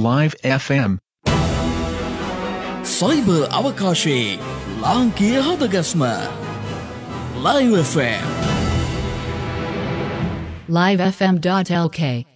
Live FM. Cyber අවකාශයේ ලාංකීය හදගස්ම Live FM livefm.lk